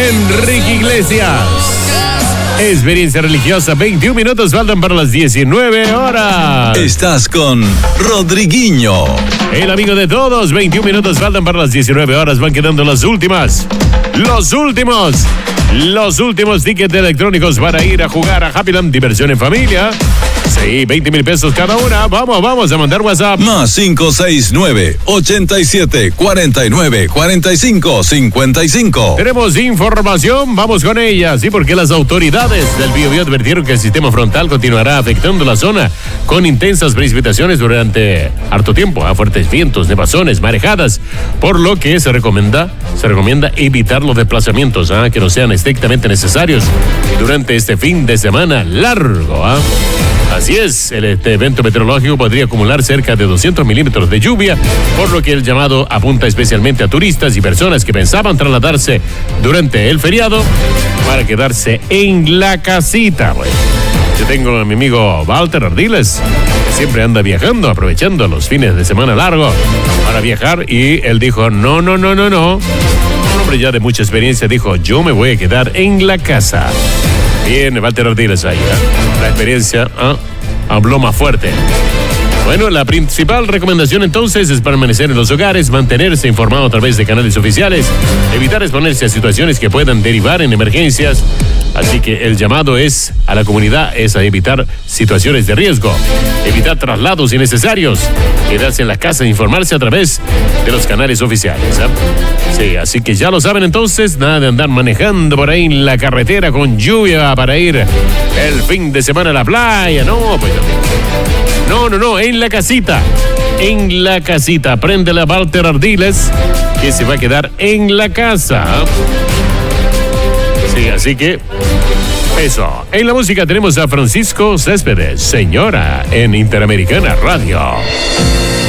Enrique Iglesias. Experiencia religiosa, 21 minutos faltan para las 19 horas. Estás con Rodriguinho. El amigo de todos, 21 minutos faltan para las 19 horas. Van quedando las últimas. Los últimos tickets electrónicos para ir a jugar a Happyland. Diversión en familia. Sí, 20,000 pesos cada una. Vamos a mandar WhatsApp. Más 569-87-49-45-55. Tenemos información, vamos con ella. Sí, porque las autoridades del Biobío advirtieron que el sistema frontal continuará afectando la zona con intensas precipitaciones durante harto tiempo, a fuertes vientos, nevazones, marejadas, por lo que se recomienda evitar los desplazamientos que no sean estrictamente necesarios durante este fin de semana largo. Así es, este evento meteorológico podría acumular cerca de 200 milímetros de lluvia, por lo que el llamado apunta especialmente a turistas y personas que pensaban trasladarse durante el feriado para quedarse en la casita. Bueno, yo tengo a mi amigo Walter Ardiles, que siempre anda viajando, aprovechando los fines de semana largo para viajar, y él dijo, no. Un hombre ya de mucha experiencia dijo, yo me voy a quedar en la casa. Bien, Walter Ardiles ahí, la experiencia habló más fuerte. Bueno, la principal recomendación entonces es permanecer en los hogares, mantenerse informado a través de canales oficiales, evitar exponerse a situaciones que puedan derivar en emergencias. Así que el llamado es a la comunidad es a evitar situaciones de riesgo, evitar traslados innecesarios, quedarse en la casa e informarse a través de los canales oficiales. Sí, así que ya lo saben entonces, nada de andar manejando por ahí en la carretera con lluvia para ir el fin de semana a la playa. No, pues no, en la casita. En la casita. Préndele a Walter Ardiles, que se va a quedar en la casa. Sí, así que eso. En la música tenemos a Francisco Céspedes, Señora, en Interamericana Radio.